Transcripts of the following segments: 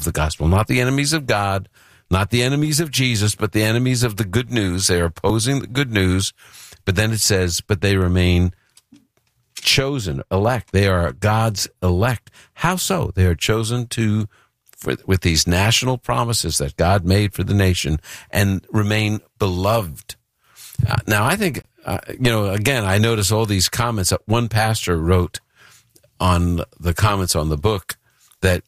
of the gospel, not the enemies of God, not the enemies of Jesus, but the enemies of the good news. They are opposing the good news. But then it says, but they remain chosen, elect. They are God's elect. How so? They are chosen with these national promises that God made for the nation and remain beloved. Now, I think, again, I notice all these comments. One pastor wrote on the comments on the book that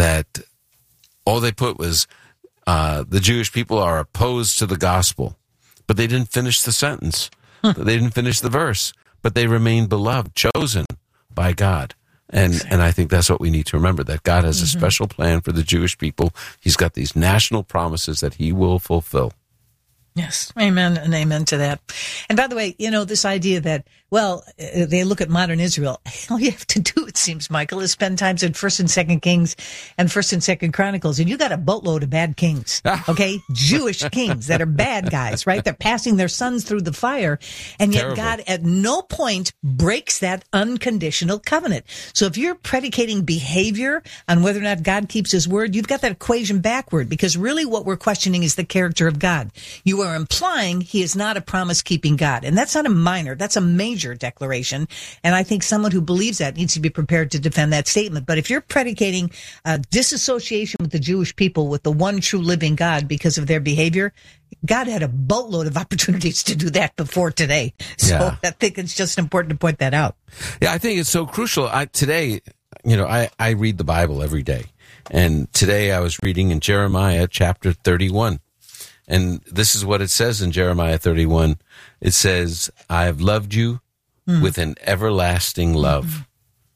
all they put was the Jewish people are opposed to the gospel, but they didn't finish the sentence. They didn't finish the verse, but they remain beloved, chosen by God. And I think that's what we need to remember, that God has a special plan for the Jewish people. He's got these national promises that he will fulfill. Yes, amen and amen to that. And by the way, this idea that, they look at modern Israel. All you have to do, it seems, Michael, is spend times in 1st and 2nd Kings and 1st and 2nd Chronicles, and you got a boatload of bad kings, okay? Jewish kings that are bad guys, right? They're passing their sons through the fire, and yet terrible. God at no point breaks that unconditional covenant. So if you're predicating behavior on whether or not God keeps his word, you've got that equation backward, because really what we're questioning is the character of God. You are implying he is not a promise-keeping God, and that's not a minor, that's a major declaration, and I think someone who believes that needs to be prepared to defend that statement. But if you're predicating disassociation with the Jewish people with the one true living God because of their behavior, God had a boatload of opportunities to do that before today. So I think it's just important to point that out. Yeah, I think it's so crucial. Today, I read the Bible every day, and today I was reading in Jeremiah chapter 31. And this is what it says in Jeremiah 31. It says, I have loved you with an everlasting love.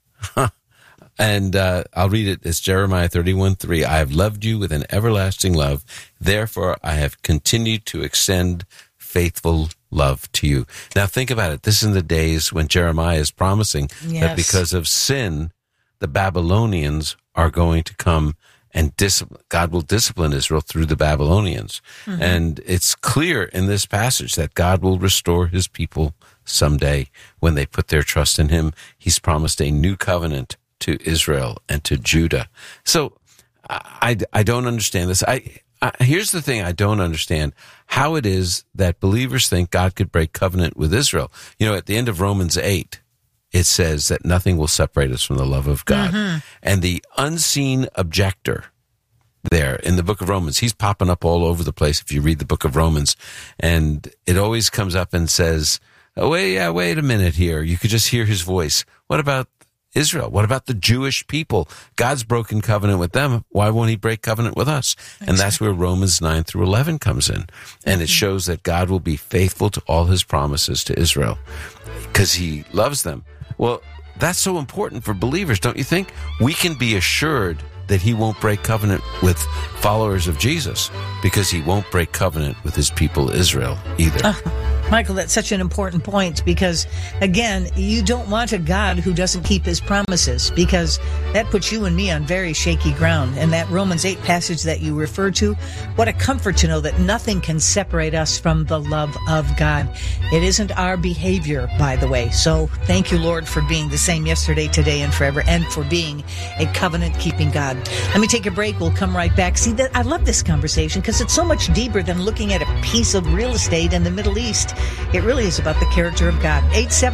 And I'll read it. It's Jeremiah 31:3. I have loved you with an everlasting love. Therefore, I have continued to extend faithful love to you. Now, think about it. This is in the days when Jeremiah is promising that because of sin, the Babylonians are going to come and God will discipline Israel through the Babylonians. And it's clear in this passage that God will restore his people someday when they put their trust in him. He's promised a new covenant to Israel and to Judah. So I don't understand this. Here's the thing I don't understand, how it is that believers think God could break covenant with Israel. At the end of Romans 8, it says that nothing will separate us from the love of God. And the unseen objector there in the book of Romans, he's popping up all over the place if you read the book of Romans. And it always comes up and says, wait a minute here. You could just hear his voice. What about Israel? What about the Jewish people? God's broken covenant with them. Why won't he break covenant with us? Exactly. And that's where Romans 9-11 comes in. And it shows that God will be faithful to all his promises to Israel because he loves them. Well, that's so important for believers, don't you think? We can be assured that he won't break covenant with followers of Jesus because he won't break covenant with his people Israel either. Michael, that's such an important point because, again, you don't want a God who doesn't keep his promises because that puts you and me on very shaky ground. And that Romans 8 passage that you referred to, what a comfort to know that nothing can separate us from the love of God. It isn't our behavior, by the way. So thank you, Lord, for being the same yesterday, today, and forever, and for being a covenant-keeping God. Let me take a break. We'll come right back. See, I love this conversation because it's so much deeper than looking at a piece of real estate in the Middle East. It really is about the character of God.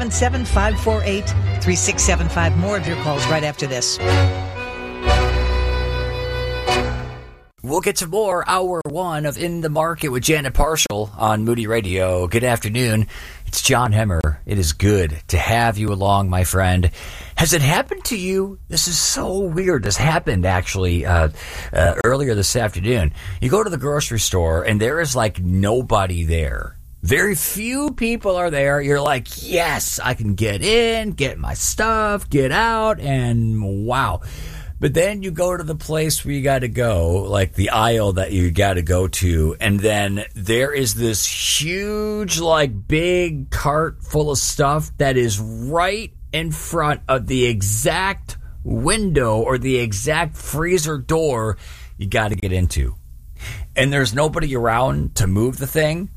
877-548-3675. More of your calls right after this. We'll get to more Hour 1 of In the Market with Janet Parshall on Moody Radio. Good afternoon. It's John Hemmer. It is good to have you along, my friend. Has it happened to you? This is so weird. This happened actually earlier this afternoon. You go to the grocery store and there is like nobody there. Very few people are there. You're like, yes, I can get in, get my stuff, get out, and wow. But then you go to the place where you got to go, like the aisle that you got to go to, and then there is this huge, like, big cart full of stuff that is right in front of the exact window or the exact freezer door you got to get into. And there's nobody around to move the thing.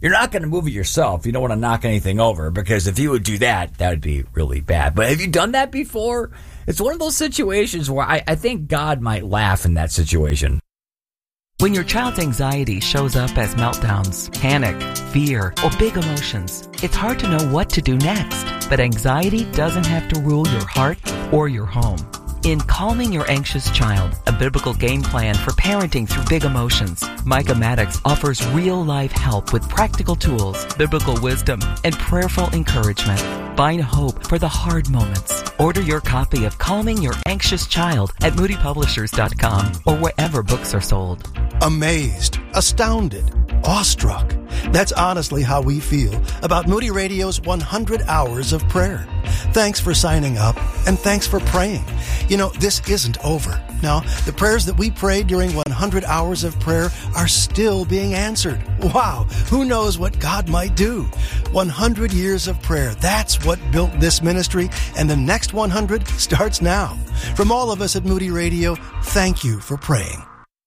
You're not going to move it yourself. You don't want to knock anything over, because if you would do that, that would be really bad. But have you done that before? It's one of those situations where I think God might laugh in that situation. When your child's anxiety shows up as meltdowns, panic, fear, or big emotions, it's hard to know what to do next. But anxiety doesn't have to rule your heart or your home. In Calming Your Anxious Child, a biblical game plan for parenting through big emotions, Micah Maddox offers real-life help with practical tools, biblical wisdom, and prayerful encouragement. Find hope for the hard moments. Order your copy of Calming Your Anxious Child at moodypublishers.com or wherever books are sold. Amazed, astounded, awestruck. That's honestly how we feel about Moody Radio's 100 Hours of Prayer. Thanks for signing up, and thanks for praying. You know, this isn't over. Now, the prayers that we prayed during 100 Hours of Prayer are still being answered. Wow, who knows what God might do? 100 years of prayer, that's what built this ministry, and the next 100 starts now. From all of us at Moody Radio, thank you for praying.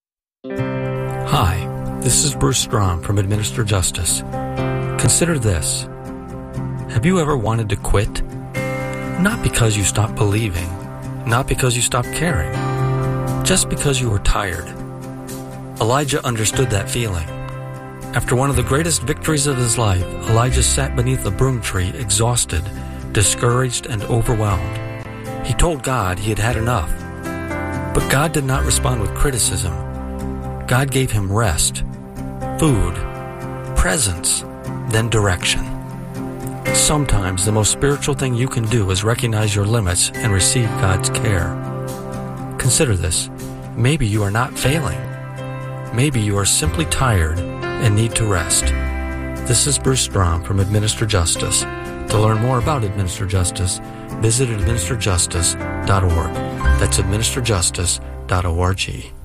Hi, this is Bruce Strom from Administer Justice. Consider this. Have you ever wanted to quit? Not because you stopped believing, not because you stopped caring, just because you were tired. Elijah understood that feeling. After one of the greatest victories of his life, Elijah sat beneath a broom tree, exhausted, discouraged, and overwhelmed. He told God he had had enough. But God did not respond with criticism. God gave him rest, food, presence, then direction. Sometimes the most spiritual thing you can do is recognize your limits and receive God's care. Consider this. Maybe you are not failing. Maybe you are simply tired and need to rest. This is Bruce Strom from Administer Justice. To learn more about Administer Justice, visit administerjustice.org. That's administerjustice.org.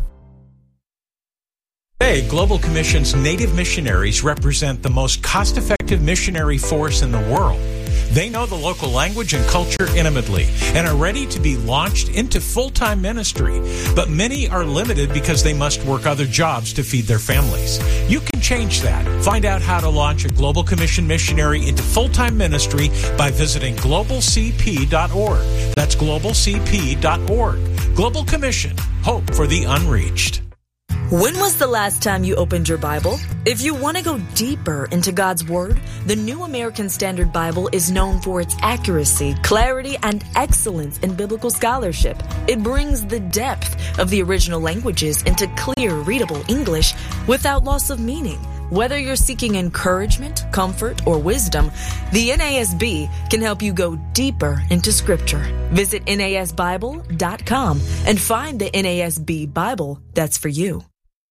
Today, Global Commission's Native missionaries represent the most cost-effective missionary force in the world. They know the local language and culture intimately and are ready to be launched into full-time ministry. But many are limited because they must work other jobs to feed their families. You can change that. Find out how to launch a Global Commission missionary into full-time ministry by visiting globalcp.org. That's globalcp.org. Global Commission. Hope for the unreached. When was the last time you opened your Bible? If you want to go deeper into God's Word, the New American Standard Bible is known for its accuracy, clarity, and excellence in biblical scholarship. It brings the depth of the original languages into clear, readable English without loss of meaning. Whether you're seeking encouragement, comfort, or wisdom, the NASB can help you go deeper into Scripture. Visit NASBible.com and find the NASB Bible that's for you.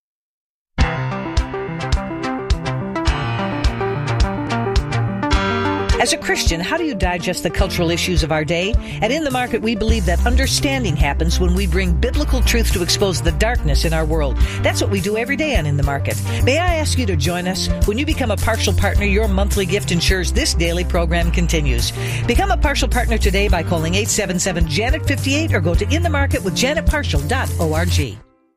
As a Christian, how do you digest the cultural issues of our day? At In the Market, we believe that understanding happens when we bring biblical truth to expose the darkness in our world. That's what we do every day on In the Market. May I ask you to join us? When you become a partial partner, your monthly gift ensures this daily program continues. Become a partial partner today by calling 877-JANET-58 or go to inthemarketwithjanetpartial.org.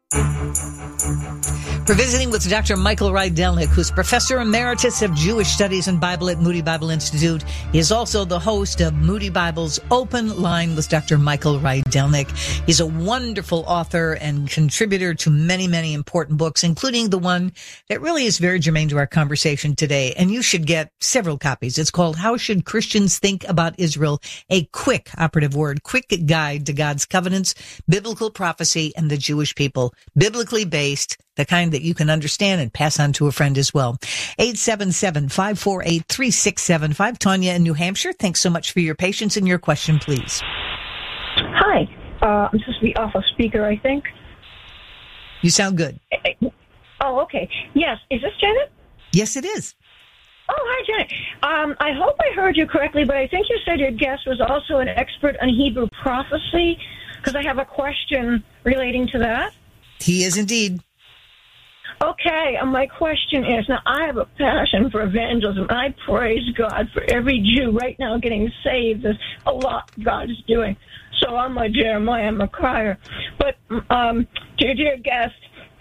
We're visiting with Dr. Michael Rydelnik, who's Professor Emeritus of Jewish Studies and Bible at Moody Bible Institute. He is also the host of Moody Bible's Open Line with Dr. Michael Rydelnik. He's a wonderful author and contributor to many, many important books, including the one that really is very germane to our conversation today. And you should get several copies. It's called How Should Christians Think About Israel? A quick operative word, quick guide to God's covenants, biblical prophecy, and the Jewish people. Biblically based, the kind that you can understand and pass on to a friend as well. 877-548-3675. Tanya in New Hampshire, thanks so much for your patience and your question, please. Hi. I'm supposed to be off a speaker, I think. You sound good. Oh, okay. Yes. Is this Janet? Yes, it is. Oh, hi, Janet. I hope I heard you correctly, but I think you said your guest was also an expert on Hebrew prophecy, because I have a question relating to that. He is indeed. Okay, and my question is, now I have a passion for evangelism, and I praise God for every Jew right now getting saved. There's a lot God is doing. So I'm a Jeremiah, I'm a crier. But to your dear guest,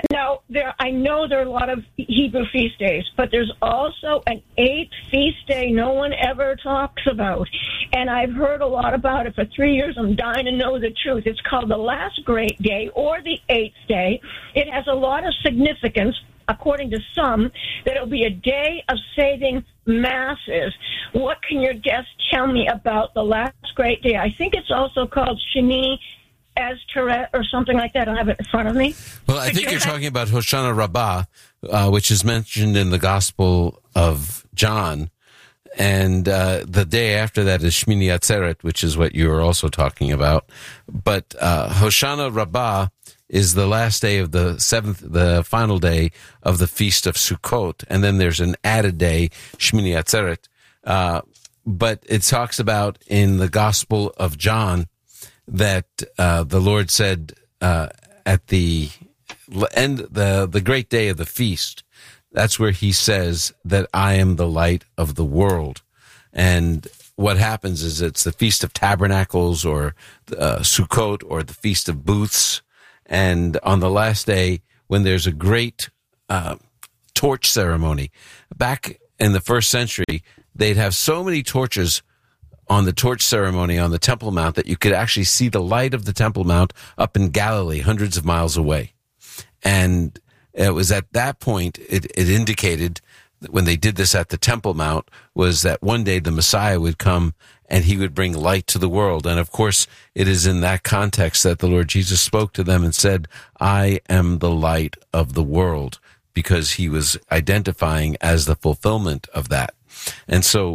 Now, I know there are a lot of Hebrew feast days, but there's also an 8th feast day no one ever talks about. And I've heard a lot about it for 3 years. I'm dying to know the truth. It's called the Last Great Day or the 8th day. It has a lot of significance, according to some, that it'll be a day of saving masses. What can your guest tell me about the Last Great Day? I think it's also called Shemini Atzeret or something like that. I don't have it in front of me. Well, I think you're talking about Hoshana Rabbah, which is mentioned in the Gospel of John. And the day after that is Shmini Atzeret, which is what you were also talking about. But Hoshana Rabbah is the last day of the final day of the Feast of Sukkot. And then there's an added day, Shmini Atzeret. But it talks about in the Gospel of John that the Lord said at the end, the great day of the feast, that's where he says that I am the light of the world. And what happens is it's the Feast of Tabernacles or Sukkot or the Feast of Booths. And on the last day, when there's a great torch ceremony, back in the first century, they'd have so many torches on the torch ceremony on the Temple Mount that you could actually see the light of the Temple Mount up in Galilee, hundreds of miles away. And it was at that point, it indicated that when they did this at the Temple Mount, was that one day the Messiah would come and he would bring light to the world. And of course, it is in that context that the Lord Jesus spoke to them and said, I am the light of the world, because he was identifying as the fulfillment of that. And so,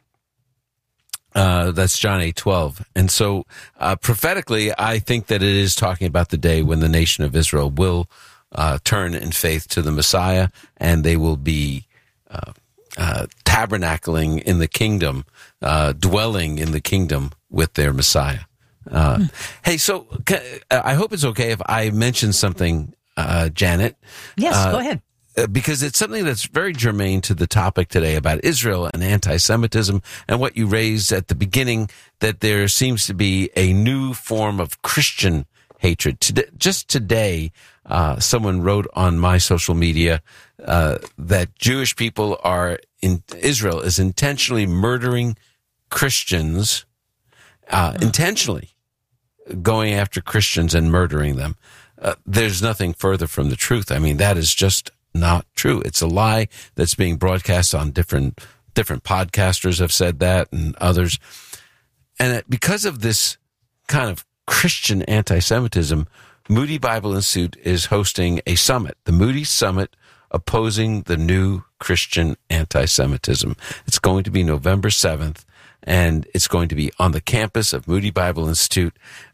that's John 8:12. And so, prophetically, I think that it is talking about the day when the nation of Israel will turn in faith to the Messiah, and they will be tabernacling in the kingdom, dwelling in the kingdom with their Messiah. Hey, so I hope it's okay if I mention something, Janet. Yes, go ahead. Because it's something that's very germane to the topic today about Israel and anti-Semitism, and what you raised at the beginning, that there seems to be a new form of Christian hatred. Just today, someone wrote on my social media that Jewish people Israel is intentionally murdering Christians, intentionally going after Christians and murdering them. There's nothing further from the truth. I mean, that is just not true. It's a lie that's being broadcast on different podcasters have said that, and others. And because of this kind of Christian anti-Semitism, Moody Bible Institute is hosting a summit, the Moody Summit Opposing the New Christian Anti-Semitism. It's going to be November 7th, and it's going to be on the campus of Moody Bible Institute.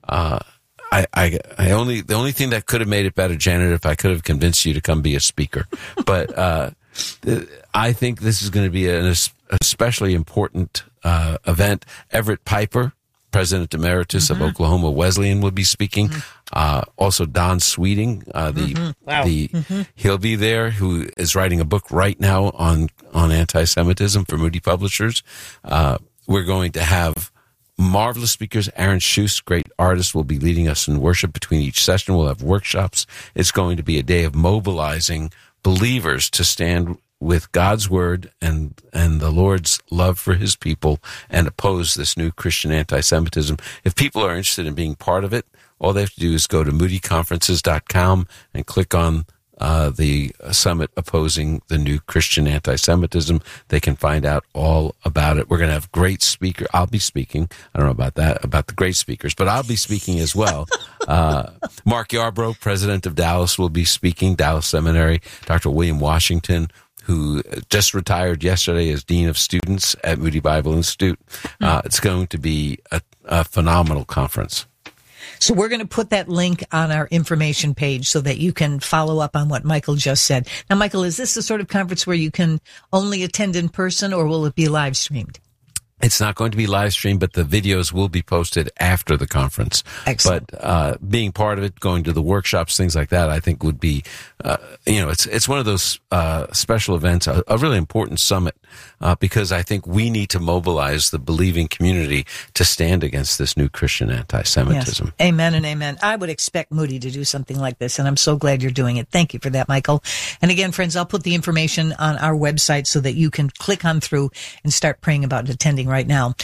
The only thing that could have made it better, Janet, if I could have convinced you to come be a speaker. But I think this is going to be an especially important event. Everett Piper, President Emeritus of Oklahoma Wesleyan, will be speaking. Also, Don Sweeting, he'll be there, who is writing a book right now on anti-Semitism for Moody Publishers. We're going to have marvelous speakers. Aaron Schuss, great artist, will be leading us in worship between each session. We'll have workshops. It's going to be a day of mobilizing believers to stand with God's word and the Lord's love for his people and oppose this new Christian anti-Semitism. If people are interested in being part of it, all they have to do is go to moodyconferences.com and click on the summit opposing the new Christian anti-Semitism. They can find out all about it. We're going to have great speakers. I'll be speaking. I don't know about the great speakers, but I'll be speaking as well. Mark Yarbrough, president of Dallas, will be speaking, Dallas Seminary. Dr. William Washington, who just retired yesterday as Dean of Students at Moody Bible Institute. It's going to be a phenomenal conference. So we're going to put that link on our information page so that you can follow up on what Michael just said. Now, Michael, is this the sort of conference where you can only attend in person, or will it be live streamed? It's not going to be live streamed, but the videos will be posted after the conference. Excellent. But being part of it, going to the workshops, things like that, I think would be, it's one of those special events, a really important summit, because I think we need to mobilize the believing community to stand against this new Christian anti-Semitism. Yes. Amen and amen. I would expect Moody to do something like this, and I'm so glad you're doing it. Thank you for that, Michael. And again, friends, I'll put the information on our website so that you can click on through and start praying about attending right now.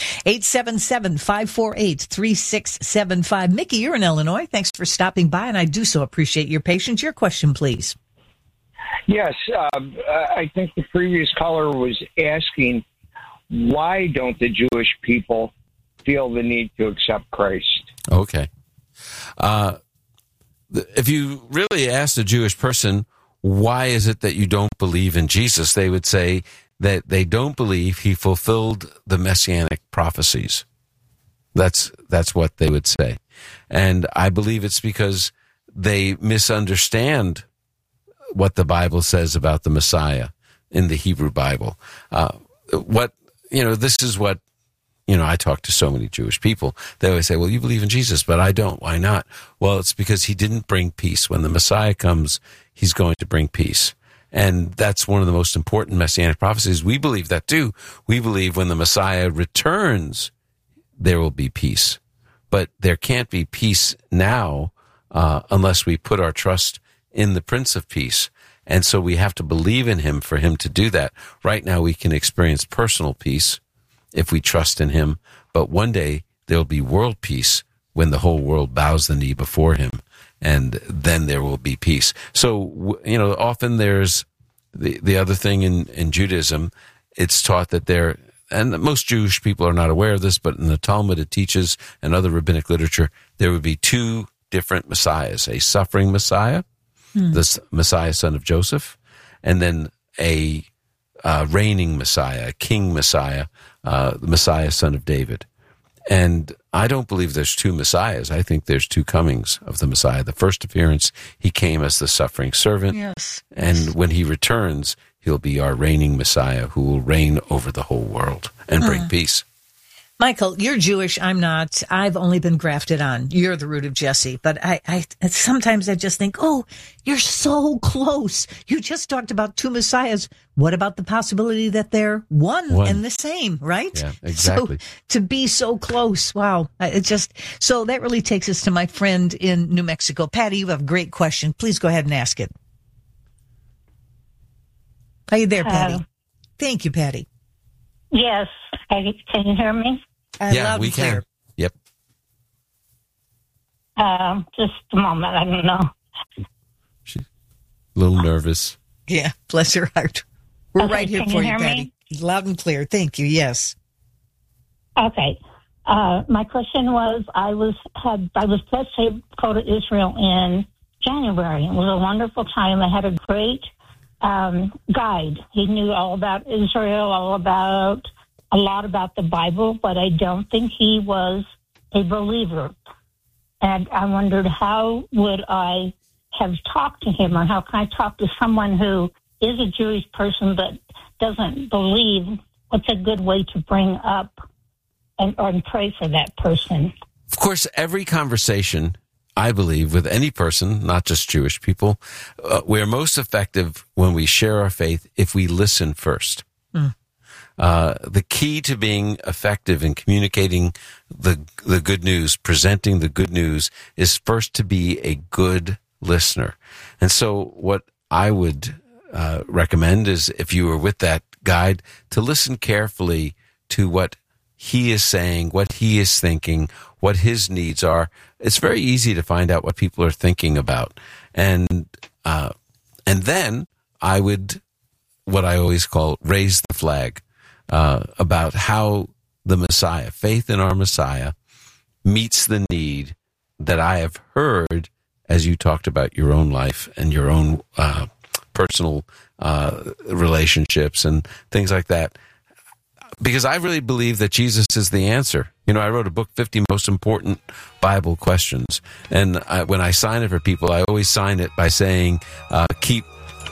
877-548-3675. Mickey, you're in Illinois. Thanks for stopping by, and I do so appreciate your patience. Your question, please. Yes, I think the previous caller was asking, why don't the Jewish people feel the need to accept Christ? Okay. If you really asked a Jewish person, why is it that you don't believe in Jesus, they would say that they don't believe he fulfilled the messianic prophecies. That's what they would say. And I believe it's because they misunderstand what the Bible says about the Messiah in the Hebrew Bible. This is what, I talk to so many Jewish people. They always say, well, you believe in Jesus, but I don't. Why not? Well, it's because he didn't bring peace. When the Messiah comes, he's going to bring peace. And that's one of the most important messianic prophecies. We believe that too. We believe when the Messiah returns, there will be peace. But there can't be peace now unless we put our trust in the Prince of Peace. And so we have to believe in him for him to do that. Right now we can experience personal peace if we trust in him. But one day there'll be world peace when the whole world bows the knee before him. And then there will be peace. So, often there's the other thing in Judaism, it's taught that and most Jewish people are not aware of this, but in the Talmud it teaches, and other rabbinic literature, there would be two different messiahs, a suffering Messiah, the Messiah son of Joseph, and then a reigning Messiah, a king Messiah, the Messiah son of David. And I don't believe there's two Messiahs. I think there's two comings of the Messiah. The first appearance, he came as the suffering servant. Yes. And when he returns, he'll be our reigning Messiah who will reign over the whole world and bring peace. Michael, you're Jewish. I'm not. I've only been grafted on. You're the root of Jesse. But I sometimes I just think, oh, you're so close. You just talked about two messiahs. What about the possibility that they're one and the same, right? Yeah, exactly. So to be so close, wow. So that really takes us to my friend in New Mexico. Patty, you have a great question. Please go ahead and ask it. Are you there, Patty? Thank you, Patty. Yes. Can you hear me? Yeah, we can. Yep. Just a moment. I don't know. She's a little nervous. Yeah, bless her heart. We're right here for you, Patty. Me? Loud and clear. Thank you. Yes. Okay. My question was, I was blessed to go to Israel in January. It was a wonderful time. I had a great guide. He knew all about Israel, a lot about the Bible, but I don't think he was a believer. And I wondered, how would I have talked to him, or how can I talk to someone who is a Jewish person but doesn't believe? What's a good way to bring up and pray for that person? Of course, every conversation, I believe, with any person, not just Jewish people, we're most effective when we share our faith if we listen first. The key to being effective in communicating the good news, presenting the good news, is first to be a good listener. And so what I would recommend is, if you were with that guide, to listen carefully to what he is saying, what he is thinking, what his needs are. It's very easy to find out what people are thinking about. And then I would, what I always call, raise the flag. About how the Messiah, faith in our Messiah, meets the need that I have heard as you talked about your own life and your own personal relationships and things like that. Because I really believe that Jesus is the answer. I wrote a book, 50 Most Important Bible Questions. And when I sign it for people, I always sign it by saying, keep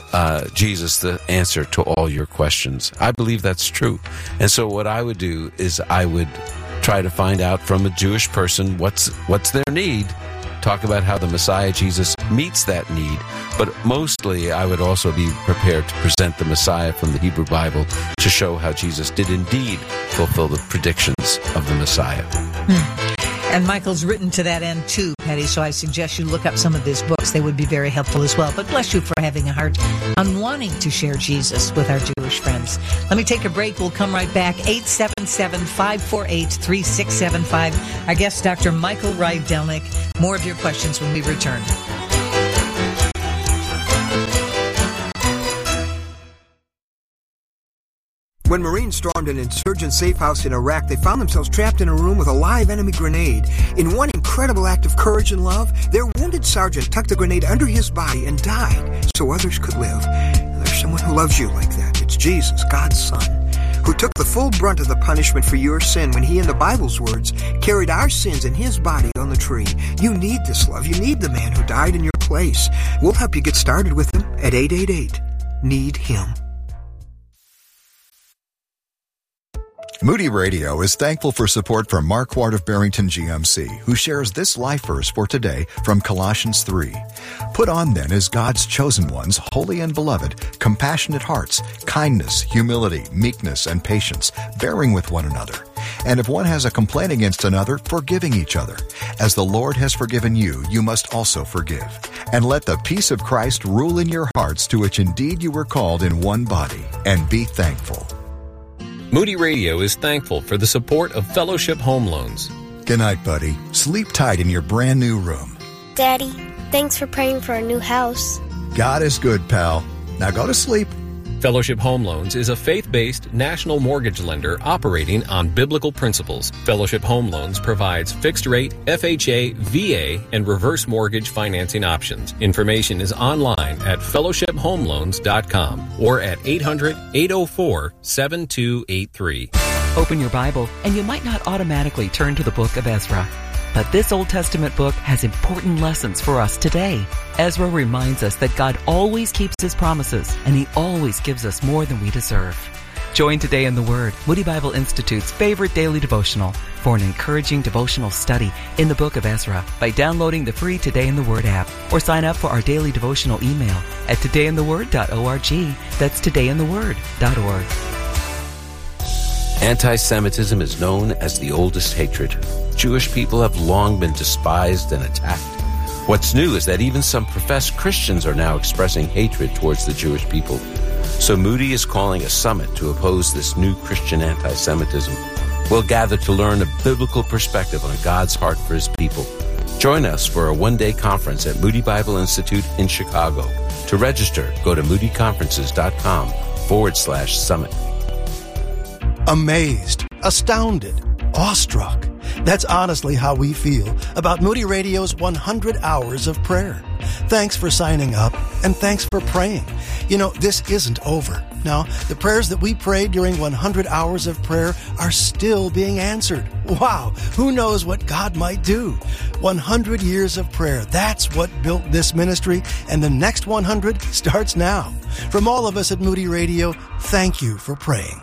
Jesus the answer to all your questions. I believe that's true. And so what I would do is I would try to find out from a Jewish person what's their need, talk about how the Messiah Jesus meets that need, but mostly I would also be prepared to present the Messiah from the Hebrew Bible to show how Jesus did indeed fulfill the predictions of the Messiah. And Michael's written to that end too, Patty, so I suggest you look up some of his books. They would be very helpful as well. But bless you for having a heart on wanting to share Jesus with our Jewish friends. Let me take a break. We'll come right back. 877-548-3675. Our guest, Dr. Michael Rydelnik. More of your questions when we return. When Marines stormed an insurgent safe house in Iraq, they found themselves trapped in a room with a live enemy grenade. In one incredible act of courage and love, their wounded sergeant tucked the grenade under his body and died so others could live. And there's someone who loves you like that. It's Jesus, God's Son, who took the full brunt of the punishment for your sin when he, in the Bible's words, carried our sins in his body on the tree. You need this love. You need the man who died in your place. We'll help you get started with him at 888-NEED-HIM. Moody Radio is thankful for support from Mark Ward of Barrington GMC, who shares this life verse for today from Colossians 3. Put on then as God's chosen ones, holy and beloved, compassionate hearts, kindness, humility, meekness, and patience, bearing with one another. And if one has a complaint against another, forgiving each other. As the Lord has forgiven you, you must also forgive. And let the peace of Christ rule in your hearts, to which indeed you were called in one body, and be thankful. Moody Radio is thankful for the support of Fellowship Home Loans. Good night, buddy. Sleep tight in your brand new room. Daddy, thanks for praying for a new house. God is good, pal. Now go to sleep. Fellowship Home Loans is a faith-based national mortgage lender operating on biblical principles. Fellowship Home Loans provides fixed-rate, FHA, VA, and reverse mortgage financing options. Information is online at fellowshiphomeloans.com or at 800-804-7283. Open your Bible, and you might not automatically turn to the book of Ezra. But this Old Testament book has important lessons for us today. Ezra reminds us that God always keeps his promises, and he always gives us more than we deserve. Join Today in the Word, Moody Bible Institute's favorite daily devotional, for an encouraging devotional study in the book of Ezra by downloading the free Today in the Word app, or sign up for our daily devotional email at todayintheword.org. That's todayintheword.org. Anti-Semitism is known as the oldest hatred. Jewish people have long been despised and attacked. What's new is that even some professed Christians are now expressing hatred towards the Jewish people. So Moody is calling a summit to oppose this new Christian anti-Semitism. We'll gather to learn a biblical perspective on God's heart for his people. Join us for a one-day conference at Moody Bible Institute in Chicago. To register, go to moodyconferences.com/summit. Amazed, astounded, awestruck. That's honestly how we feel about Moody Radio's 100 Hours of Prayer. Thanks for signing up, and thanks for praying. You know, this isn't over. Now, the prayers that we prayed during 100 Hours of Prayer are still being answered. Wow, who knows what God might do? 100 years of prayer, that's what built this ministry, and the next 100 starts now. From all of us at Moody Radio, thank you for praying.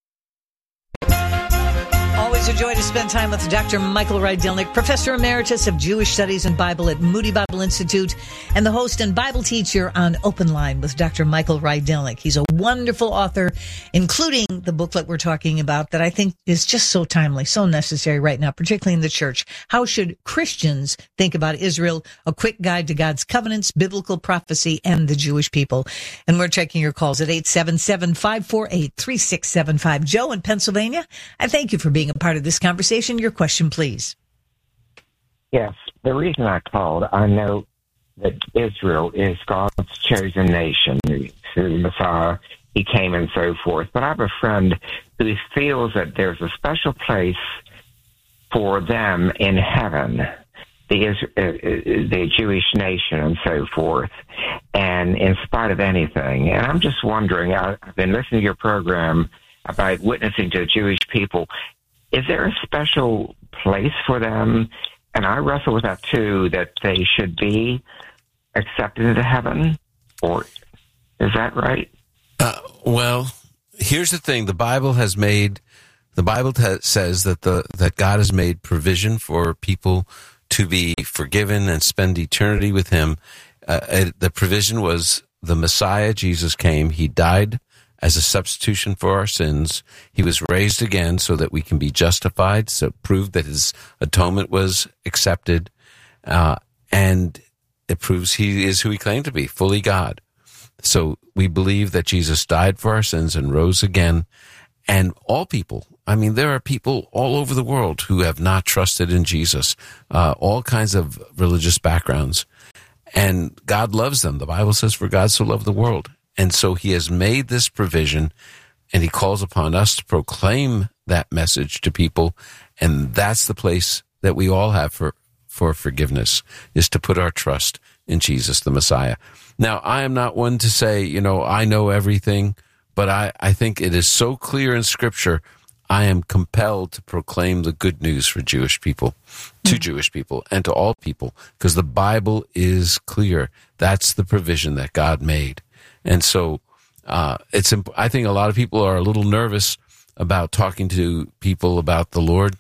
Always a joy to spend time with Dr. Michael Rydelnik, Professor Emeritus of Jewish Studies and Bible at Moody Bible Institute, and the host and Bible teacher on Open Line with Dr. Michael Rydelnik. He's a wonderful author, including the booklet we're talking about that I think is just so timely, so necessary right now, particularly in the church. How should Christians think about Israel? A quick guide to God's covenants, biblical prophecy, and the Jewish people. And we're checking your calls at 877-548-3675. Joe in Pennsylvania, I thank you for being a part of this conversation. Your question, please. Yes, the reason I called, I know that Israel is God's chosen nation through the Messiah. He came and so forth. But I have a friend who feels that there's a special place for them in heaven, the Jewish nation and so forth, and in spite of anything. And I'm just wondering, I've been listening to your program about witnessing to the Jewish people. Is there a special place for them? And I wrestle with that too, that they should be accepted into heaven, or Is that right? Well, here's the thing: the Bible says that that God has made provision for people to be forgiven and spend eternity with Him. The provision was the Messiah, Jesus, came. He died as a substitution for our sins. He was raised again so that we can be justified, so prove that His atonement was accepted, and it proves He is who He claimed to be, fully God. So we believe that Jesus died for our sins and rose again. And all people, there are people all over the world who have not trusted in Jesus, all kinds of religious backgrounds. And God loves them. The Bible says, for God so loved the world. And so He has made this provision, and He calls upon us to proclaim that message to people. And that's the place that we all have for forgiveness, is to put our trust in Jesus, the Messiah. Now, I am not one to say, I know everything, but I think it is so clear in Scripture, I am compelled to proclaim the good news for Jewish people, to Jewish people, and to all people, because the Bible is clear. That's the provision that God made. And so I think a lot of people are a little nervous about talking to people about the Lord.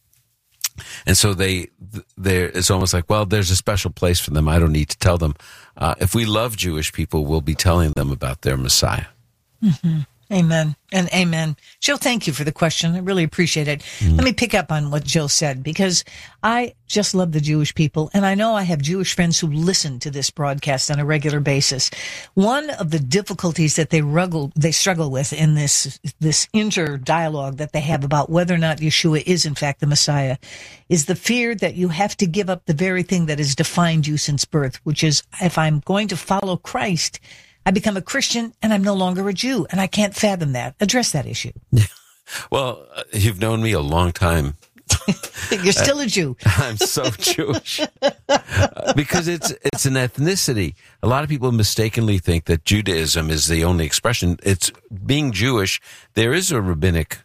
And so it's almost like, well, there's a special place for them. I don't need to tell them. If we love Jewish people, we'll be telling them about their Messiah. Mm-hmm. Amen and amen. Joe, thank you for the question. I really appreciate it. Let me pick up on what Joe said, because I just love the Jewish people, and I know I have Jewish friends who listen to this broadcast on a regular basis. One of the difficulties that they struggle with in this inter-dialogue that they have about whether or not Yeshua is in fact the Messiah is the fear that you have to give up the very thing that has defined you since birth, which is, if I'm going to follow Christ, I become a Christian and I'm no longer a Jew, and I can't fathom that. Address that issue. Well, you've known me a long time. You're still a Jew. I'm so Jewish. Because it's an ethnicity. A lot of people mistakenly think that Judaism is the only expression. It's being Jewish. There is a rabbinic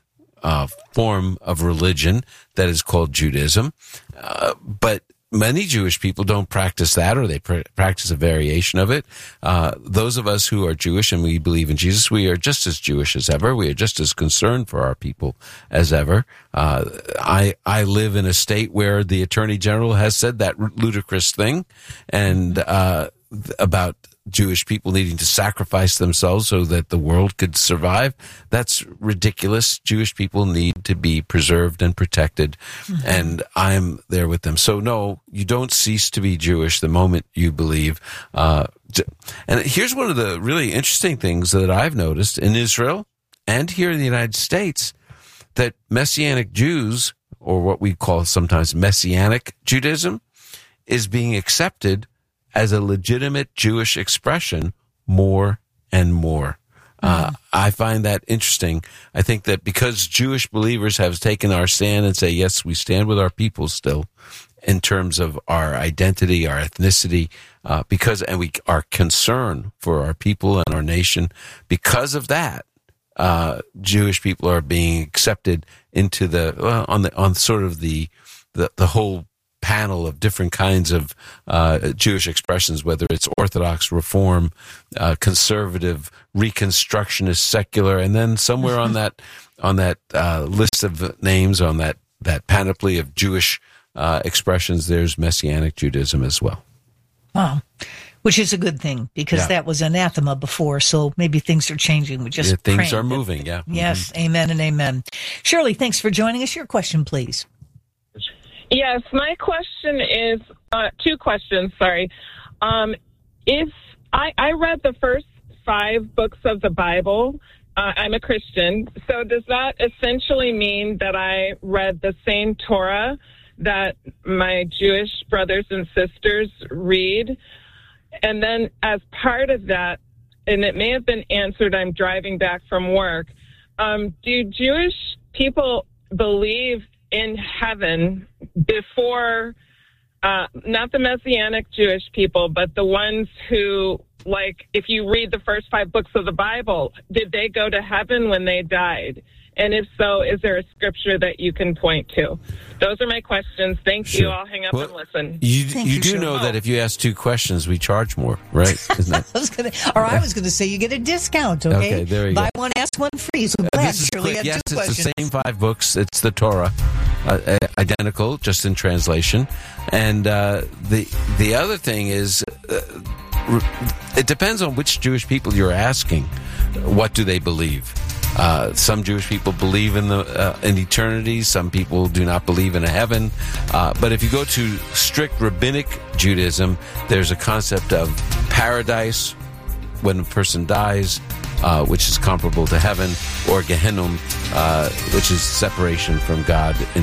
form of religion that is called Judaism, but many Jewish people don't practice that, or they practice a variation of it. Those of us who are Jewish and we believe in Jesus, we are just as Jewish as ever. We are just as concerned for our people as ever. I live in a state where the Attorney General has said that ludicrous thing, and about Jewish people needing to sacrifice themselves so that the world could survive. That's ridiculous. Jewish people need to be preserved and protected, and I'm there with them. So no, you don't cease to be Jewish the moment you believe. And here's one of the really interesting things that I've noticed in Israel and here in the United States, that Messianic Jews, or what we call sometimes Messianic Judaism, is being accepted as a legitimate Jewish expression more and more. I find that interesting. I think that because Jewish believers have taken our stand and say, yes, we stand with our people still in terms of our identity, our ethnicity, and we are concerned for our people and our nation. Because of that, Jewish people are being accepted into on sort of the whole panel of different kinds of Jewish expressions, whether it's Orthodox, Reform, conservative, Reconstructionist, secular, and then somewhere on that list of names, on that panoply of Jewish expressions, there's Messianic Judaism as well. Wow. Which is a good thing, because that was anathema before, so maybe things are changing. We just things are moving, yeah. Yes, amen and amen. Shirley, thanks for joining us. Your question, please. Yes, my question is, two questions, sorry. If I read the first 5 books of the Bible, I'm a Christian, so does that essentially mean that I read the same Torah that my Jewish brothers and sisters read? And then as part of that, and it may have been answered, I'm driving back from work, do Jewish people believe in heaven before, not the Messianic Jewish people, but the ones who, like, if you read the first 5 books of the Bible, did they go to heaven when they died? And if so, is there a scripture that you can point to? Those are my questions. Thank you. Sure. I'll hang up and listen. You do know that if you ask 2 questions, we charge more, right? Isn't that? I was going to say you get a discount, okay? Okay, there you Buy go. one, ask one free. So glad This is Shirley quick. had Yes, 2 it's questions. the same 5 books. It's the Torah, identical, just in translation. And the other thing is, it depends on which Jewish people you're asking. What do they believe? Some Jewish people believe in eternity. Some people do not believe in a heaven. But if you go to strict rabbinic Judaism, there's a concept of paradise when a person dies, which is comparable to heaven, or Gehenna, which is separation from God in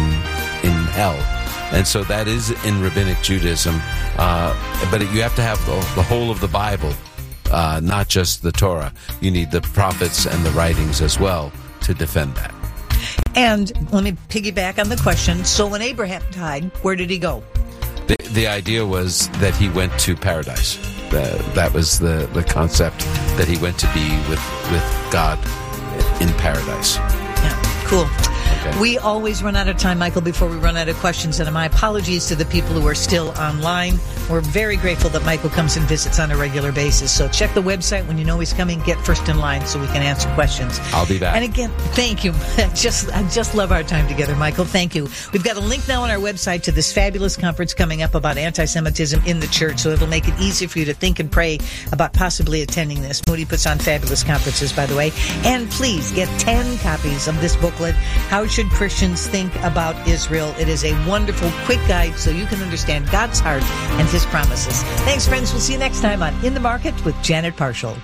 hell. And so that is in rabbinic Judaism. But you have to have the whole of the Bible. Not just the Torah. You need the prophets and the writings as well to defend that. And let me piggyback on the question. So when Abraham died, where did he go? The idea was that he went to paradise. That was the concept, that he went to be with God in paradise. Yeah, cool. Okay. We always run out of time, Michael, before we run out of questions. And my apologies to the people who are still online. We're very grateful that Michael comes and visits on a regular basis. So check the website when you know he's coming. Get first in line so we can answer questions. I'll be back. And again, thank you. I just love our time together, Michael. Thank you. We've got a link now on our website to this fabulous conference coming up about anti-Semitism in the church. So it'll make it easier for you to think and pray about possibly attending this. Moody puts on fabulous conferences, by the way. And please get 10 copies of this booklet, How Should Christians Think About Israel? It is a wonderful, quick guide so you can understand God's heart and His promises. Thanks, friends. We'll see you next time on In the Market with Janet Parshall.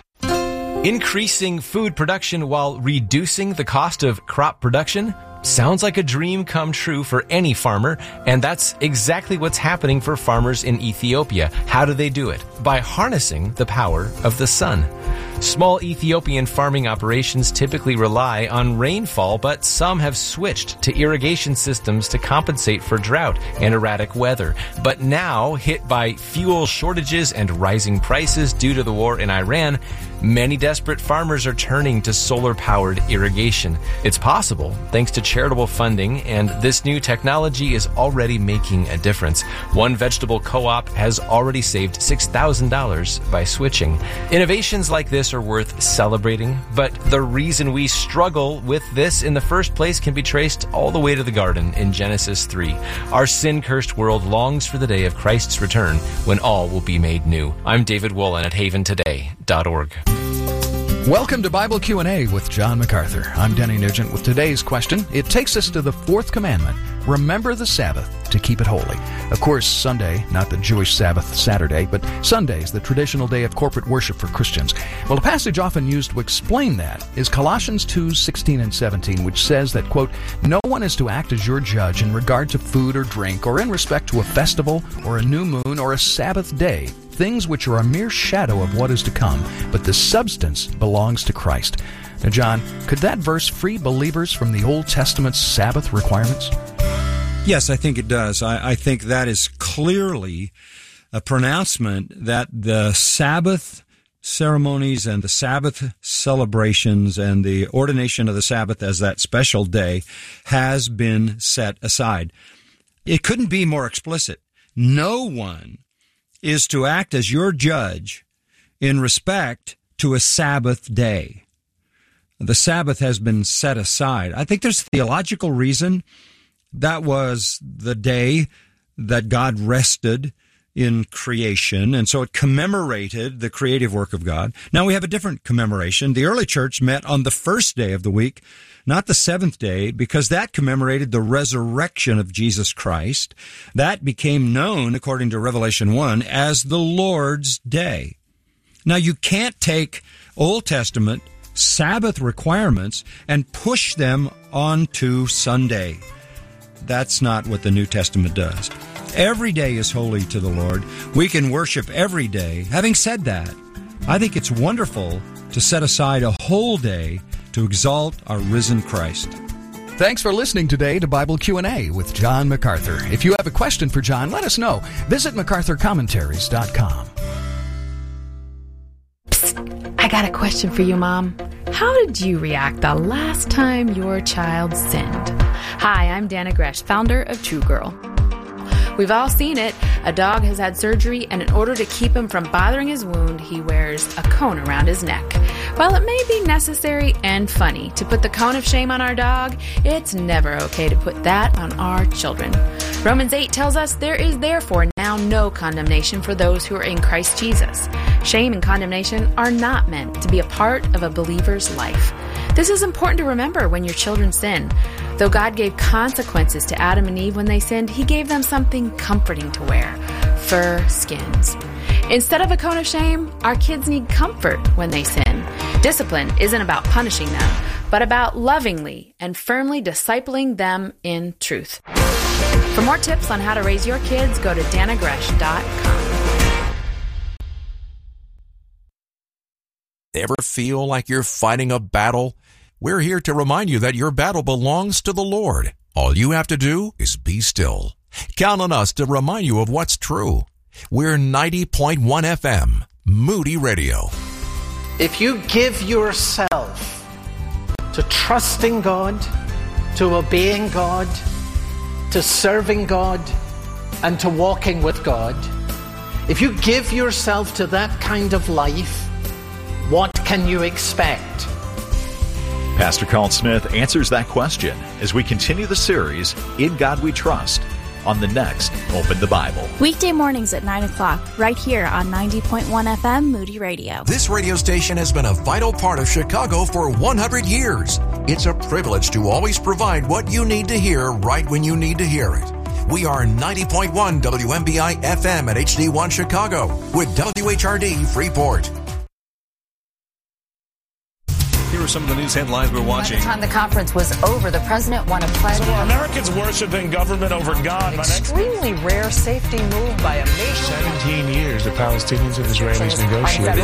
Increasing food production while reducing the cost of crop production sounds like a dream come true for any farmer, and that's exactly what's happening for farmers in Ethiopia. How do they do it? By harnessing the power of the sun. Small Ethiopian farming operations typically rely on rainfall, but some have switched to irrigation systems to compensate for drought and erratic weather. But now, hit by fuel shortages and rising prices due to the war in Iran, many desperate farmers are turning to solar-powered irrigation. It's possible thanks to charitable funding, and this new technology is already making a difference. One vegetable co-op has already saved $6,000 by switching. Innovations like this are worth celebrating, but the reason we struggle with this in the first place can be traced all the way to the garden in Genesis 3. Our sin-cursed world longs for the day of Christ's return when all will be made new. I'm David Woolen at haventoday.org. Welcome to Bible Q&A with John MacArthur. I'm Denny Nugent with today's question. It takes us to the 4th commandment. Remember the Sabbath to keep it holy. Of course, Sunday, not the Jewish Sabbath Saturday, but Sunday is the traditional day of corporate worship for Christians. Well, a passage often used to explain that is Colossians 2:16 and 17, which says that, quote, no one is to act as your judge in regard to food or drink, or in respect to a festival, or a new moon, or a Sabbath day, things which are a mere shadow of what is to come, but the substance belongs to Christ. Now, John, could that verse free believers from the Old Testament's Sabbath requirements? Yes, I think it does. I think that is clearly a pronouncement that the Sabbath ceremonies and the Sabbath celebrations and the ordination of the Sabbath as that special day has been set aside. It couldn't be more explicit. No one is to act as your judge in respect to a Sabbath day. The Sabbath has been set aside. I think there's a theological reason. That was the day that God rested in creation, and so it commemorated the creative work of God. Now we have a different commemoration. The early church met on the first day of the week, not the 7th day, because that commemorated the resurrection of Jesus Christ. That became known, according to Revelation 1, as the Lord's Day. Now you can't take Old Testament Sabbath requirements and push them onto Sunday. That's not what the New Testament does. Every day is holy to the Lord. We can worship every day. Having said that, I think it's wonderful to set aside a whole day to exalt our risen Christ. Thanks for listening today to Bible Q&A with John MacArthur. If you have a question for John, let us know. Visit MacArthurCommentaries.com. I got a question for you, Mom. How did you react the last time your child sinned? Hi, I'm Dana Gresh, founder of True Girl. We've all seen it. A dog has had surgery, and in order to keep him from bothering his wound, he wears a cone around his neck. While it may be necessary and funny to put the cone of shame on our dog, it's never okay to put that on our children. Romans 8 tells us there is therefore now no condemnation for those who are in Christ Jesus. Shame and condemnation are not meant to be a part of a believer's life. This is important to remember when your children sin. Though God gave consequences to Adam and Eve when they sinned, He gave them something comforting to wear: fur skins. Instead of a cone of shame, our kids need comfort when they sin. Discipline isn't about punishing them, but about lovingly and firmly discipling them in truth. For more tips on how to raise your kids, go to danagresh.com. Ever feel like you're fighting a battle? We're here to remind you that your battle belongs to the Lord. All you have to do is be still. Count on us to remind you of what's true. We're 90.1 FM, Moody Radio. If you give yourself to trusting God, to obeying God, to serving God, and to walking with God, if you give yourself to that kind of life, what can you expect? Pastor Carl Smith answers that question as we continue the series, In God We Trust, on the next Open the Bible. Weekday mornings at 9 o'clock, right here on 90.1 FM Moody Radio. This radio station has been a vital part of Chicago for 100 years. It's a privilege to always provide what you need to hear right when you need to hear it. We are 90.1 WMBI FM at HD1 Chicago with WHRD Freeport. Here are some of the news headlines we're watching. By the time the conference was over, the president won a pledge. So are Americans worshiping government over God? Extremely rare safety move by a nation. 17 years the Palestinians and Israelis negotiated.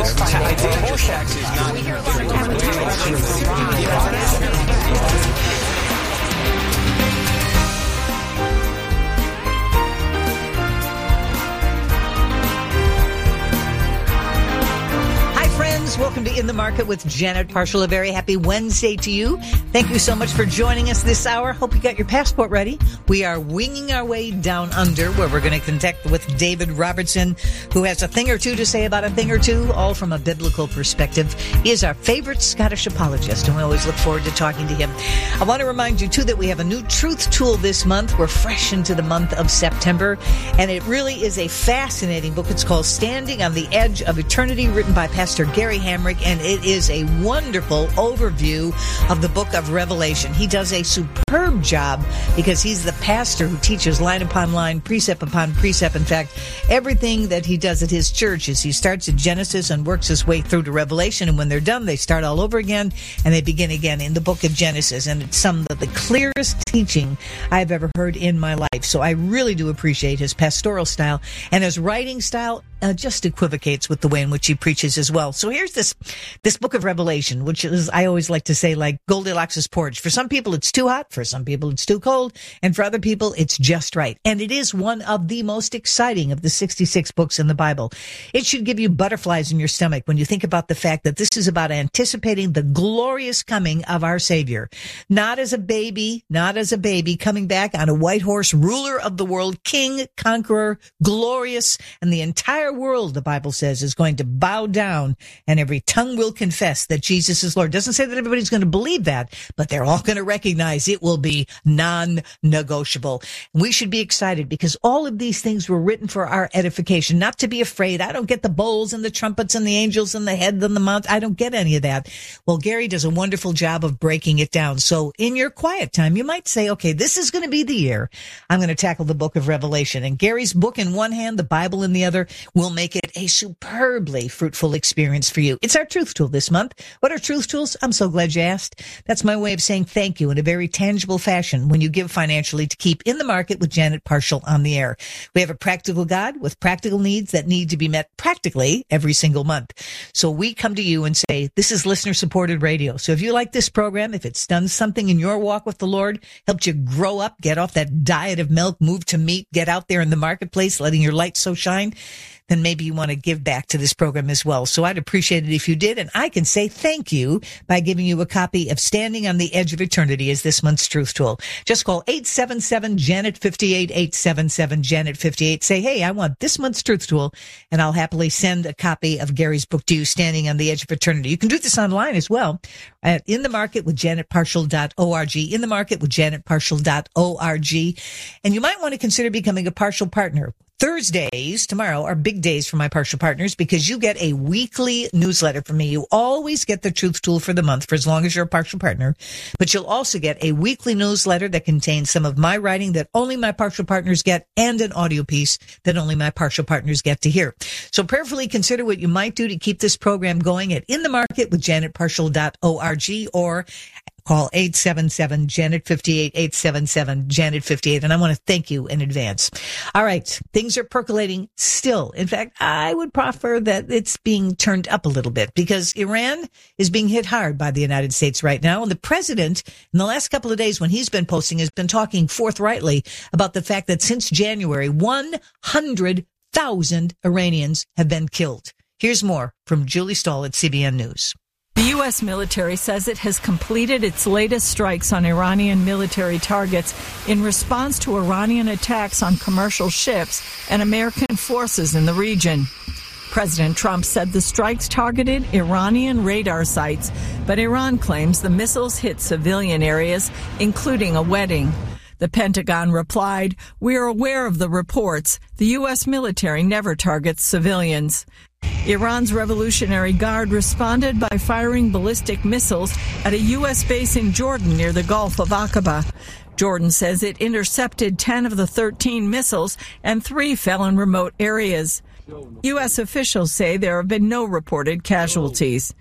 Welcome to In the Market with Janet Parshall. A very happy Wednesday to you. Thank you so much for joining us this hour. Hope you got your passport ready. We are winging our way down under, where we're going to connect with David Robertson, who has a thing or two to say about a thing or two, all from a biblical perspective. He is our favorite Scottish apologist, and we always look forward to talking to him. I want to remind you, too, that we have a new truth tool this month. We're fresh into the month of September, and it really is a fascinating book. It's called Standing on the Edge of Eternity, written by Pastor Gary Hamrick, and it is a wonderful overview of the book of Revelation. He does a superb job because he's the pastor who teaches line upon line, precept upon precept. In fact, everything that he does at his church is he starts at Genesis and works his way through to Revelation, and when they're done, they start all over again, and they begin again in the book of Genesis, and it's some of the clearest teaching I've ever heard in my life. So I really do appreciate his pastoral style, and his writing style just equivocates with the way in which he preaches as well. So here's this book of Revelation, which is, I always like to say, like Goldilocks' porridge. For some people, it's too hot. For some people, it's too cold. And for other people, it's just right. And it is one of the most exciting of the 66 books in the Bible. It should give you butterflies in your stomach when you think about the fact that this is about anticipating the glorious coming of our Savior. Not as a baby coming back on a white horse, ruler of the world, king, conqueror, glorious, and the entire world, the Bible says, is going to bow down, and every tongue will confess that Jesus is Lord. Doesn't say that everybody's going to believe that, but they're all going to recognize it will be non-negotiable. We should be excited because all of these things were written for our edification, not to be afraid. I don't get the bowls and the trumpets and the angels and the head and the mount. I don't get any of that. Well, Gary does a wonderful job of breaking it down. So in your quiet time, you might say, okay, this is going to be the year I'm going to tackle the book of Revelation. And Gary's book in one hand, the Bible in the other, will make it a superbly fruitful experience for you. It's our truth tool this month. What are truth tools? I'm so glad you asked. That's my way of saying thank you in a very tangible fashion when you give financially to keep In the Market with Janet Parshall on the air. We have a practical God with practical needs that need to be met practically every single month. So we come to you and say, this is listener-supported radio. So if you like this program, if it's done something in your walk with the Lord, helped you grow up, get off that diet of milk, move to meat, get out there in the marketplace, letting your light so shine, then maybe you want to give back to this program as well. So I'd appreciate it if you did. And I can say thank you by giving you a copy of Standing on the Edge of Eternity as this month's Truth Tool. Just call 877-JANET-58, 877-JANET-58. Say, hey, I want this month's Truth Tool, and I'll happily send a copy of Gary's book to you, Standing on the Edge of Eternity. You can do this online as well at inthemarketwithjanetparshall.org, inthemarketwithjanetparshall.org. And you might want to consider becoming a partial partner. Thursdays, tomorrow, are big days for my partial partners because you get a weekly newsletter from me. You always get the Truth Tool for the month for as long as you're a partial partner, but you'll also get a weekly newsletter that contains some of my writing that only my partial partners get and an audio piece that only my partial partners get to hear. So prayerfully consider what you might do to keep this program going at inthemarketwithjanetparshall.org or call 877-JANET-58, 877-JANET-58. And I want to thank you in advance. All right. Things are percolating still. In fact, I would prefer that it's being turned up a little bit because Iran is being hit hard by the United States right now. And the president, in the last couple of days when he's been posting, has been talking forthrightly about the fact that since January, 100,000 Iranians have been killed. Here's more from Julie Stahl at CBN News. The U.S. military says it has completed its latest strikes on Iranian military targets in response to Iranian attacks on commercial ships and American forces in the region. President Trump said the strikes targeted Iranian radar sites, but Iran claims the missiles hit civilian areas, including a wedding. The Pentagon replied, "We are aware of the reports. The U.S. military never targets civilians." Iran's Revolutionary Guard responded by firing ballistic missiles at a U.S. base in Jordan near the Gulf of Aqaba. Jordan says it intercepted 10 of the 13 missiles and 3 fell in remote areas. U.S. officials say there have been no reported casualties.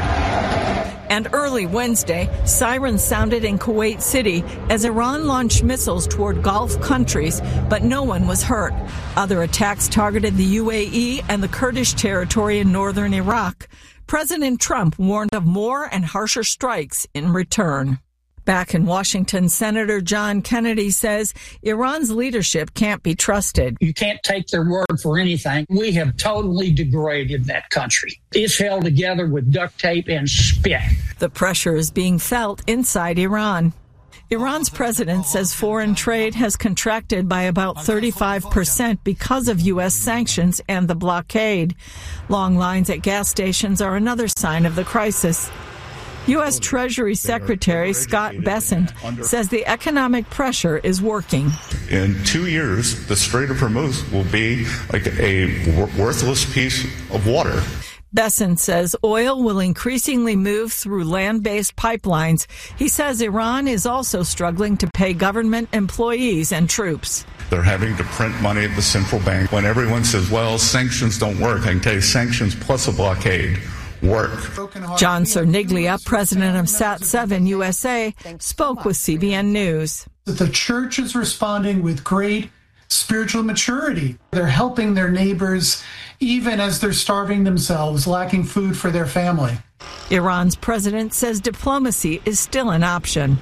And early Wednesday, sirens sounded in Kuwait City as Iran launched missiles toward Gulf countries, but no one was hurt. Other attacks targeted the UAE and the Kurdish territory in northern Iraq. President Trump warned of more and harsher strikes in return. Back in Washington, Senator John Kennedy says Iran's leadership can't be trusted. You can't take their word for anything. We have totally degraded that country. It's held together with duct tape and spit. The pressure is being felt inside Iran. Iran's president says foreign trade has contracted by about 35% because of U.S. sanctions and the blockade. Long lines at gas stations are another sign of the crisis. U.S. Treasury Secretary Scott Bessent says the economic pressure is working. In 2 years, the Strait of Hormuz will be like a worthless piece of water. Bessent says oil will increasingly move through land-based pipelines. He says Iran is also struggling to pay government employees and troops. They're having to print money at the central bank. When everyone says, well, sanctions don't work, I can tell you sanctions plus a blockade work. John Cerniglia, president of Sat7 USA, spoke with CBN News. The church is responding with great spiritual maturity. They're helping their neighbors even as they're starving themselves, lacking food for their family. Iran's president says diplomacy is still an option.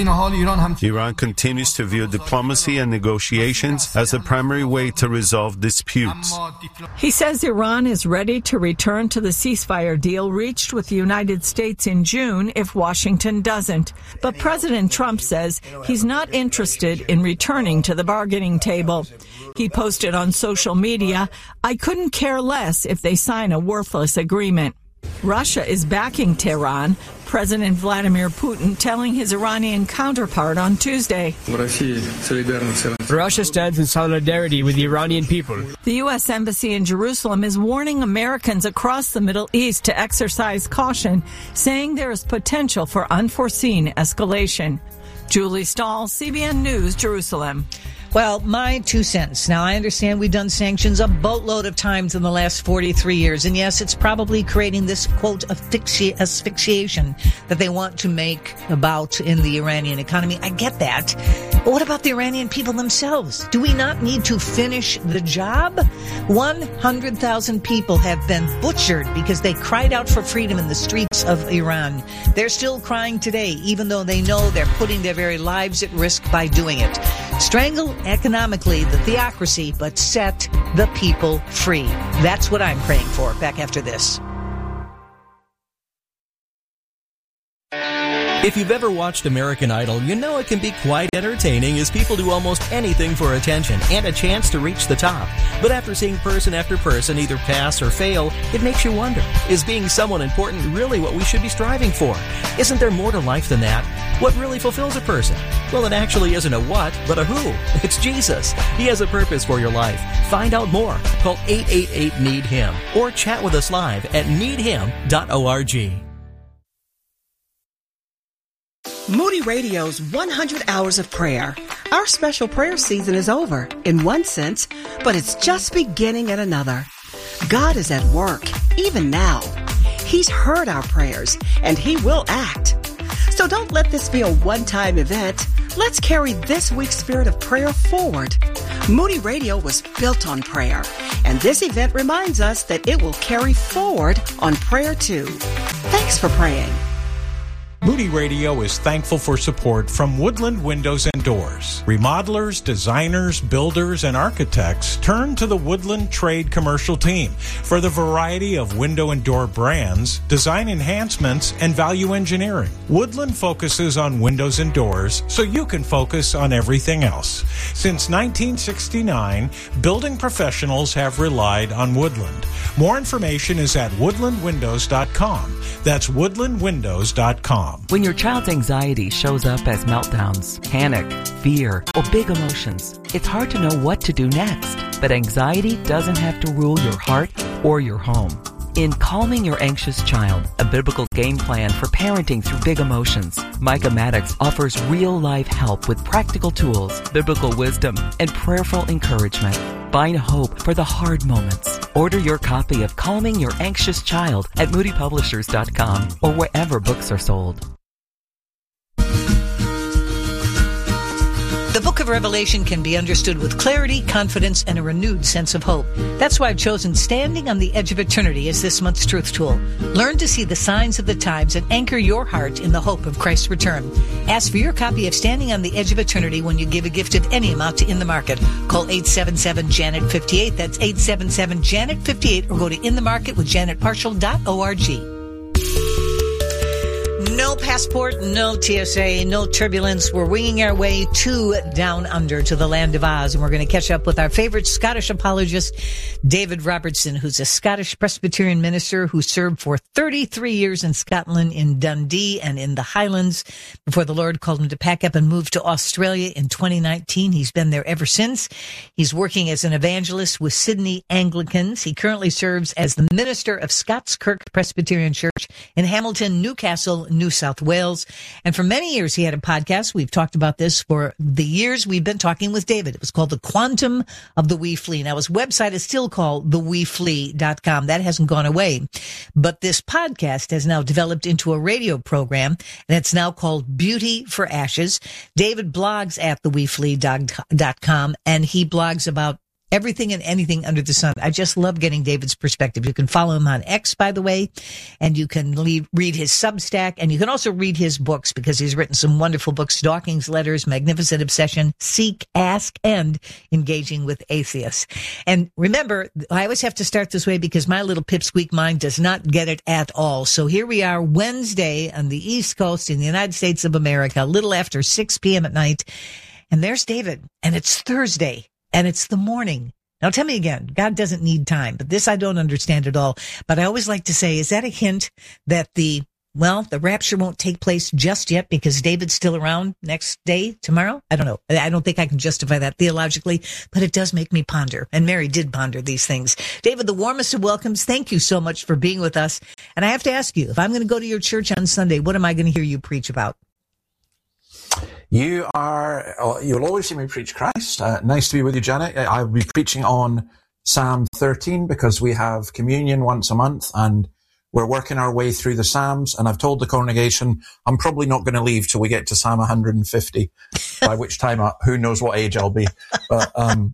Iran continues to view diplomacy and negotiations as the primary way to resolve disputes. He says Iran is ready to return to the ceasefire deal reached with the United States in June if Washington doesn't. But President Trump says he's not interested in returning to the bargaining table. He posted on social media, "I couldn't care less if they sign a worthless agreement." Russia is backing Tehran, President Vladimir Putin telling his Iranian counterpart on Tuesday. Russia stands in solidarity with the Iranian people. The U.S. Embassy in Jerusalem is warning Americans across the Middle East to exercise caution, saying there is potential for unforeseen escalation. Julie Stahl, CBN News, Jerusalem. Well, my 2 cents. Now, I understand we've done sanctions a boatload of times in the last 43 years. And yes, it's probably creating this, quote, asphyxiation that they want to make about in the Iranian economy. I get that. But what about the Iranian people themselves? Do we not need to finish the job? 100,000 people have been butchered because they cried out for freedom in the streets of Iran. They're still crying today, even though they know they're putting their very lives at risk by doing it. Strangle economically the theocracy, but set the people free. That's what I'm praying for. Back after this. If you've ever watched American Idol, you know it can be quite entertaining as people do almost anything for attention and a chance to reach the top. But after seeing person after person either pass or fail, it makes you wonder, is being someone important really what we should be striving for? Isn't there more to life than that? What really fulfills a person? Well, it actually isn't a what, but a who. It's Jesus. He has a purpose for your life. Find out more. Call 888-NEED-HIM or chat with us live at needhim.org. Moody Radio's 100 Hours of Prayer. Our special prayer season is over, in one sense, but it's just beginning in another. God is at work, even now. He's heard our prayers, and He will act. So don't let this be a one-time event. Let's carry this week's spirit of prayer forward. Moody Radio was built on prayer, and this event reminds us that it will carry forward on prayer too. Thanks for praying. Moody Radio is thankful for support from Woodland Windows and Doors. Remodelers, designers, builders, and architects turn to the Woodland Trade Commercial Team for the variety of window and door brands, design enhancements, and value engineering. Woodland focuses on windows and doors so you can focus on everything else. Since 1969, building professionals have relied on Woodland. More information is at woodlandwindows.com. That's woodlandwindows.com. When your child's anxiety shows up as meltdowns, panic, fear, or big emotions, it's hard to know what to do next. But anxiety doesn't have to rule your heart or your home. In Calming Your Anxious Child, a biblical game plan for parenting through big emotions, Micah Maddox offers real-life help with practical tools, biblical wisdom, and prayerful encouragement. Find hope for the hard moments. Order your copy of Calming Your Anxious Child at moodypublishers.com or wherever books are sold. The book of Revelation can be understood with clarity, confidence, and a renewed sense of hope. That's why I've chosen Standing on the Edge of Eternity as this month's truth tool. Learn to see the signs of the times and anchor your heart in the hope of Christ's return. Ask for your copy of Standing on the Edge of Eternity when you give a gift of any amount to In the Market. Call 877-JANET-58. That's 877-JANET-58, or go to inthemarketwithjanetparshall.org. No passport, no TSA, no turbulence. We're winging our way to Down Under, to the land of Oz. And we're going to catch up with our favorite Scottish apologist, David Robertson, who's a Scottish Presbyterian minister who served for 33 years in Scotland, in Dundee and in the Highlands, before the Lord called him to pack up and move to Australia in 2019. He's been there ever since. He's working as an evangelist with Sydney Anglicans. He currently serves as the minister of Scots Kirk Presbyterian Church in Hamilton, Newcastle, New South Wales. And for many years, he had a podcast. We've talked about this for the years we've been talking with David. It was called The Quantum of the We Flee. Now, his website is still called theweflee.com. That hasn't gone away. But this podcast has now developed into a radio program, and it's now called Beauty for Ashes. David blogs at theweflee.com, and he blogs about everything and anything under the sun. I just love getting David's perspective. You can follow him on X, by the way, and you can read his Substack, and you can also read his books, because he's written some wonderful books: Dawkins Letters, Magnificent Obsession, Seek, Ask, and Engaging with Atheists. And remember, I always have to start this way because my little pipsqueak mind does not get it at all. So here we are, Wednesday on the East Coast in the United States of America, a little after 6 p.m. at night, and there's David, and it's Thursday. And it's the morning. Now tell me again, God doesn't need time, but this I don't understand at all. But I always like to say, is that a hint that the rapture won't take place just yet because David's still around next day, tomorrow? I don't know. I don't think I can justify that theologically, but it does make me ponder. And Mary did ponder these things. David, the warmest of welcomes. Thank you so much for being with us. And I have to ask you, if I'm going to go to your church on Sunday, what am I going to hear you preach about? You'll always see me preach Christ. Nice to be with you, Janet. I'll be preaching on Psalm 13 because we have communion once a month and we're working our way through the Psalms. And I've told the congregation I'm probably not going to leave till we get to Psalm 150, by which time, who knows what age I'll be. But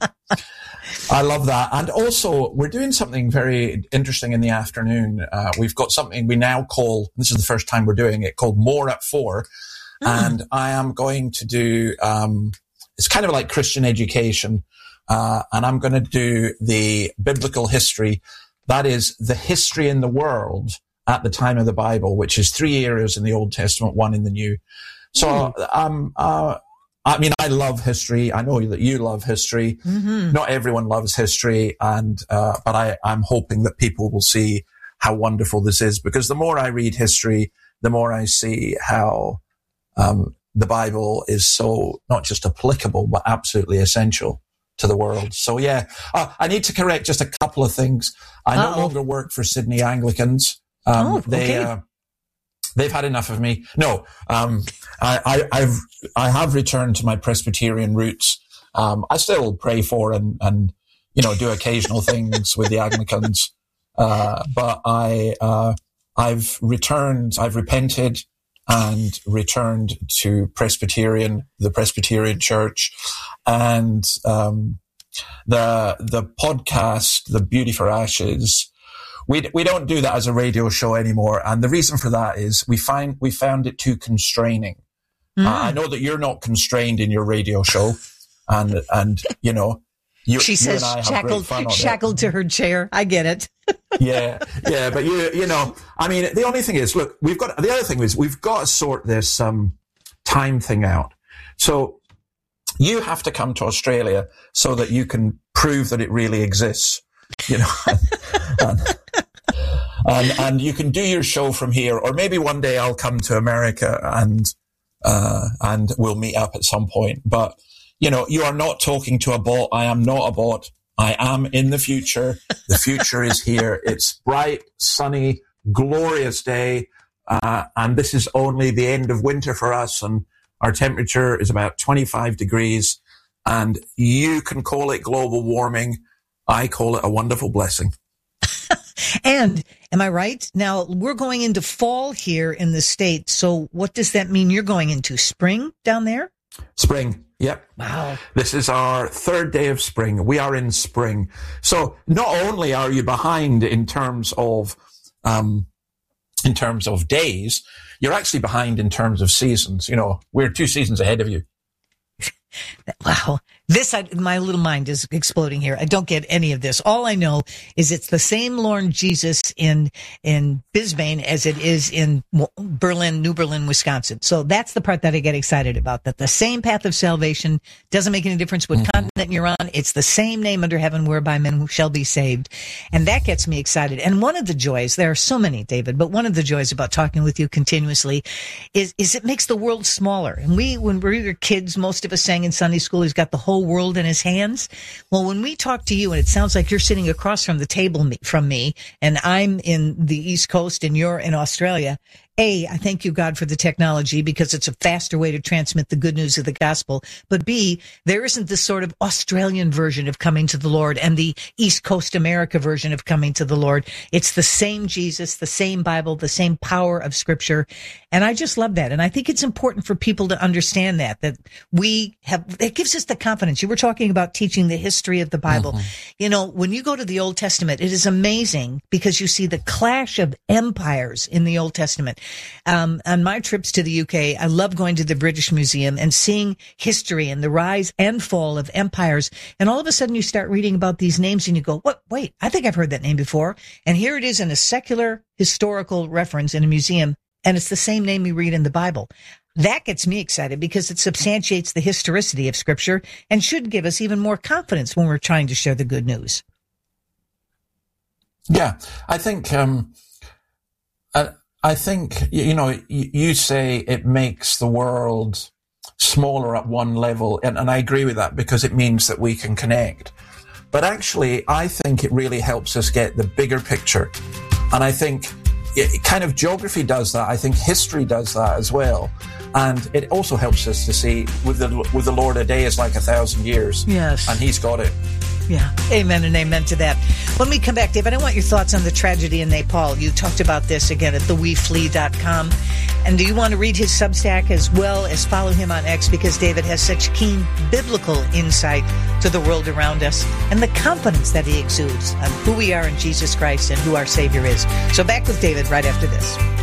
I love that. And also, we're doing something very interesting in the afternoon. We've got something we now call, this is the first time we're doing it, called More at 4. And I am going to do, it's kind of like Christian education. And I'm going to do the biblical history. That is the history in the world at the time of the Bible, which is 3 areas in the Old Testament, 1 in the New. So, I mean, I love history. I know that you love history. Mm-hmm. Not everyone loves history. But I'm hoping that people will see how wonderful this is, because the more I read history, the more I see how, the Bible is so not just applicable, but absolutely essential to the world. So yeah, I need to correct just a couple of things. I no longer work for Sydney Anglicans. They've had enough of me. No, I have returned to my Presbyterian roots. I still pray for and do occasional things with the Anglicans. But I've repented and returned to the Presbyterian Church, and the podcast, The Beauty for Ashes. We don't do that as a radio show anymore, and the reason for that is we found it too constraining. I know that you're not constrained in your radio show, and she says shackled to her chair. I get it. yeah, but I mean, the only thing is, look, we've got to sort this time thing out. So you have to come to Australia so that you can prove that it really exists. And you can do your show from here, or maybe one day I'll come to America and we'll meet up at some point. But you are not talking to a bot. I am not a bot. I am in the future. The future is here. It's bright, sunny, glorious day, and this is only the end of winter for us. And our temperature is about 25 degrees. And you can call it global warming. I call it a wonderful blessing. And am I right? Now, we're going into fall here in the States. So what does that mean? You're going into spring down there? Spring. Yep. Wow. This is our third day of spring. We are in spring. So not only are you behind in terms of days, you're actually behind in terms of seasons. We're 2 seasons ahead of you. Wow. My little mind is exploding here. I don't get any of this. All I know is it's the same Lord Jesus in Bisbane as it is in New Berlin, Wisconsin. So that's the part that I get excited about, that the same path of salvation doesn't make any difference what continent you're on. It's the same name under heaven whereby men shall be saved. And that gets me excited. And one of the joys, there are so many, David, but one of the joys about talking with you continuously is it makes the world smaller. And when we were kids, most of us sang in Sunday school, he's got the whole world in his hands. Well, when we talk to you and it sounds like you're sitting across from the table from me, and I'm in the East Coast and you're in Australia, A, I thank you, God, for the technology, because it's a faster way to transmit the good news of the gospel. But B, there isn't this sort of Australian version of coming to the Lord and the East Coast America version of coming to the Lord. It's the same Jesus, the same Bible, the same power of Scripture. And I just love that. And I think it's important for people to understand that it gives us the confidence. You were talking about teaching the history of the Bible. Mm-hmm. When you go to the Old Testament, it is amazing because you see the clash of empires in the Old Testament. On my trips to the UK, I love going to the British Museum and seeing history and the rise and fall of empires. And all of a sudden you start reading about these names and you go, what? Wait, I think I've heard that name before. And here it is in a secular historical reference in a museum. And it's the same name we read in the Bible. That gets me excited because it substantiates the historicity of Scripture and should give us even more confidence when we're trying to share the good news. Yeah, I think you say it makes the world smaller at one level, and I agree with that because it means that we can connect. But actually, I think it really helps us get the bigger picture. And I think geography does that. I think history does that as well. And it also helps us to see with the Lord, a day is like 1,000 years. Yes. And He's got it. Yeah. Amen and amen to that. When we come back, David, I want your thoughts on the tragedy in Nepal. You talked about this again at theweflee.com. And do you want to read his Substack as well as follow him on X, because David has such keen biblical insight to the world around us and the confidence that he exudes on who we are in Jesus Christ and who our Savior is. So back with David right after this.